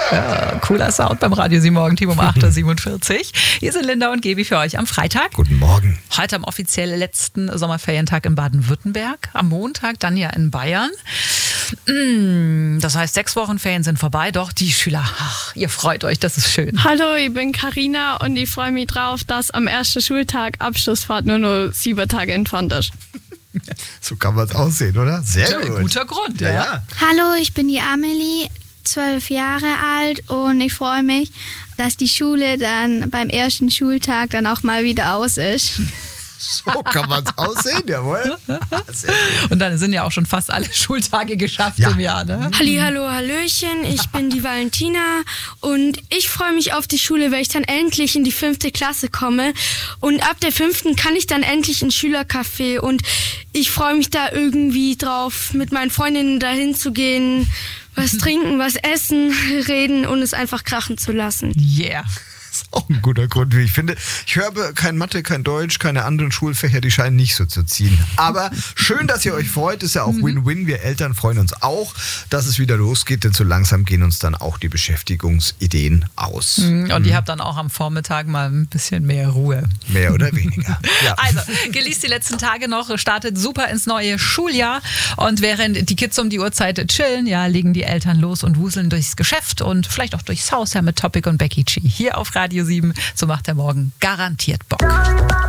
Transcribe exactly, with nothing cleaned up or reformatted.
Ja, cooler Sound beim Radio sieben Morgen-Team um acht Uhr siebenundvierzig. Hier sind Linda und Gaby für euch am Freitag. Guten Morgen. Heute am offiziell letzten Sommerferientag in Baden-Württemberg. Am Montag dann ja in Bayern. Das heißt, sechs Wochen Ferien sind vorbei. Doch die Schüler, ach, ihr freut euch, das ist schön. Hallo, ich bin Carina und ich freue mich drauf, dass am ersten Schultag Abschlussfahrt nur noch sieben Tage entfernt ist. So kann man es aussehen, oder? Sehr Ja, gut. guter Grund, ja. Ja, ja. Hallo, ich bin die Amelie, zwölf Jahre alt und ich freue mich, dass die Schule dann beim ersten Schultag dann auch mal wieder aus ist. So kann man es aussehen, jawohl. Sehr gut. Und dann sind ja auch schon fast alle Schultage geschafft Ja. im Jahr, ne? Hallihallo, Hallöchen, ich bin die Valentina und ich freue mich auf die Schule, weil ich dann endlich in die fünfte Klasse komme und ab der fünften kann ich dann endlich ins Schülercafé und ich freue mich da irgendwie drauf, mit meinen Freundinnen dahin zu gehen, was trinken, was essen, reden und es einfach krachen zu lassen. Yeah. Das ist auch ein guter Grund, wie ich finde. Ich höre kein Mathe, kein Deutsch, keine anderen Schulfächer, die scheinen nicht so zu ziehen. Aber schön, dass ihr euch freut, ist ja auch Win-Win. Wir Eltern freuen uns auch, dass es wieder losgeht, denn so langsam gehen uns dann auch die Beschäftigungsideen aus. Und ihr habt dann auch am Vormittag mal ein bisschen mehr Ruhe. Mehr oder weniger. Ja. Also, genießt die letzten Tage noch, startet super ins neue Schuljahr und während die Kids um die Uhrzeit chillen, ja, legen die Eltern los und wuseln durchs Geschäft und vielleicht auch durchs Haus, ja, mit Topic und Becky G. Hier auf Radio sieben, so macht der Morgen garantiert Bock.